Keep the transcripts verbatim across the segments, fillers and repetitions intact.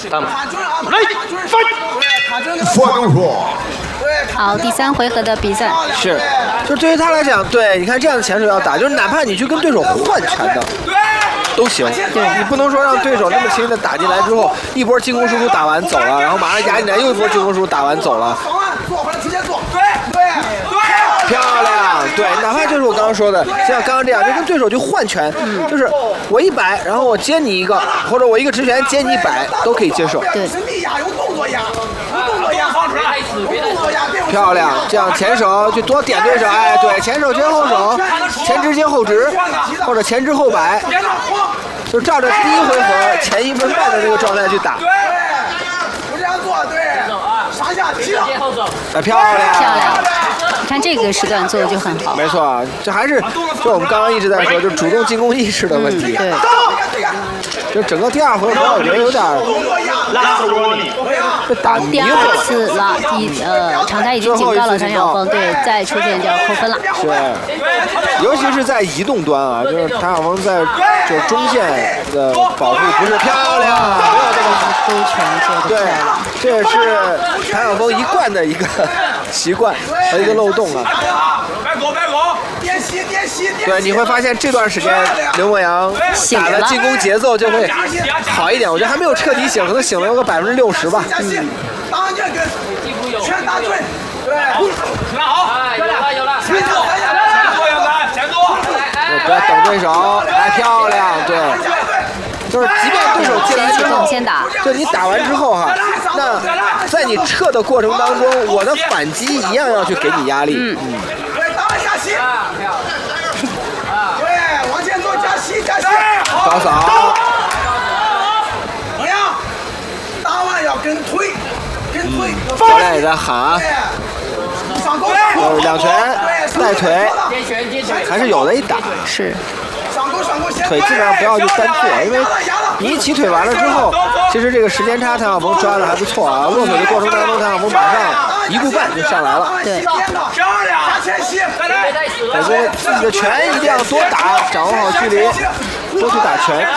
大门来好，第三回合的比赛是，就对于他来讲，对，你看这样的前手要打，就是哪怕你去跟对手换拳的。都行，对你不能说让对手那么轻易的打进来之后，一波进攻输出打完走了，然后马上压进来又一波进攻输出打完走了。漂亮，对，哪怕就是我刚刚说的，像刚刚这样，就跟对手去换拳，就是我一摆，然后我接你一个，或者我一个直拳接你一摆，都可以接受。 对。 漂亮，这样前手就多点对手，哎，对，前手接后手，前直接后直，或者前直后摆，就照着第一回合前一分半的这个状态去打。对，不这样做，对，上下提上，哎，漂亮， 漂亮。你看这个时段做的就很好。 没错，这还是就我们刚刚一直在说，就主动进攻意识的问题。 嗯、对。 就整个第二回合，我觉得有点被打迷糊了。 第二次了，一呃，常台已经警告了谭晓峰，对，再出现就要扣分了。 是，尤其是在移动端啊，就是谭晓峰在就中线的保护不是漂亮，没有这么勾拳做的对，这也是谭晓峰一贯的一个习惯和一个漏洞啊。对，你会发现这段时间刘梦阳打的进攻节奏就会好一点，我觉得还没有彻底醒，可能醒了有个百分之六十吧。嗯。全打准，对，很好，有了有了，前左前左，不要等对手，哎，漂亮，对，就是即便对手进来之后， 先打， 就你打完之后哈，那在你撤的过程当中，我的反击一样要去给你压力。嗯嗯。对，往前走，加吸加吸，高扫。怎么样？打完要跟推，跟推。教练也在喊。就是两拳带腿，还是有的一打。 是。 腿基本上不要去单做，因为你一起腿完了之后，其实这个时间差谭晓峰抓的还不错啊。落腿的过程当中，谭晓峰马上一步半就上来了。 对。 我觉得自己的拳一定要多打，掌握好距离，多去打拳。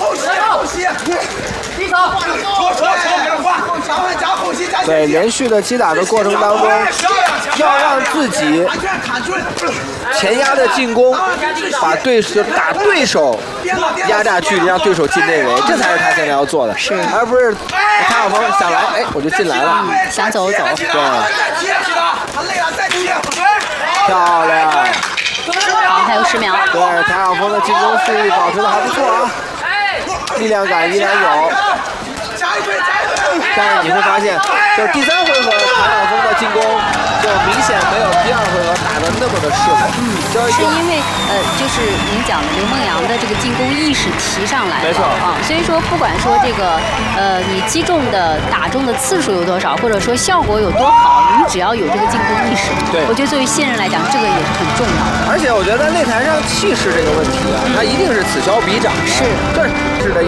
对，连续的击打的过程当中，要让自己前压的进攻，把对手打对手压榨距离，让对手进内围，这才是他现在要做的， 是， 而不是谭晓峰想来，哎，我就进来了， 嗯、想走走。 对，漂亮。 好，还有十秒。 对，谭晓峰的进攻速率保持的还不错啊，力量感依然有。但是你会发现，就是第三回合谭晓峰的进攻就明显没有第二回合打得那么的适合。 嗯，是因为呃，就是您讲的刘梦阳的这个进攻意识提上来了， 没错啊，所以说不管说这个呃你击中的打中的次数有多少，或者说效果有多好，你只要有这个进攻意识， 对， 我觉得作为新人来讲，这个也是很重要的。 而且我觉得在擂台上气势这个问题啊，它一定是此消彼长的， 是， 这是的。